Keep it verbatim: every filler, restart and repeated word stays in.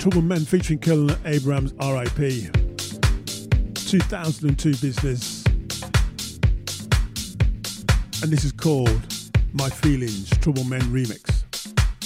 Trouble Men featuring Kellan Abrams, R I P. two thousand two business. And this is called My Feelings, Trouble Men remix.